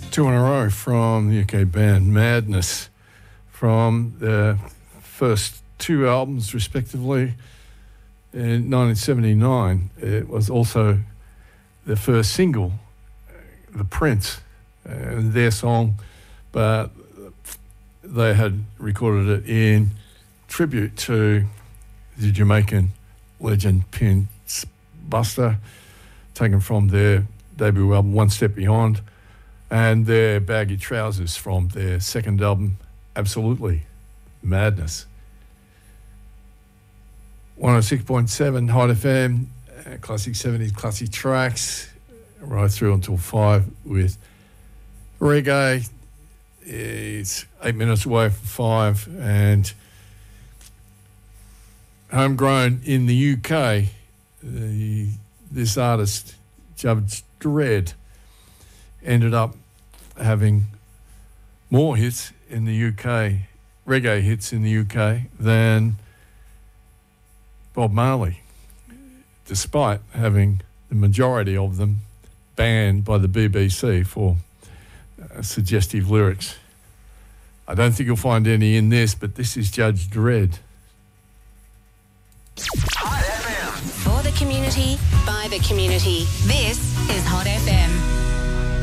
Two in a row from the UK band Madness, from their first two albums respectively in 1979. It was also their first single, The Prince, their song, but they had recorded it in tribute to the Jamaican legend Prince Buster, taken from their debut album One Step Beyond, and their Baggy Trousers from their second album, Absolutely Madness. 106.7 Hot FM, classic 70s, classic tracks, right through until 5 with reggae. It's 8 minutes away from 5, and homegrown in the UK, this artist, Judge Dredd, ended up having more hits in the UK, reggae hits in the UK, than Bob Marley, despite having the majority of them banned by the BBC for suggestive lyrics. I don't think you'll find any in this, but this is Judge Dredd. Hot FM. For the community, by the community. This is Hot FM.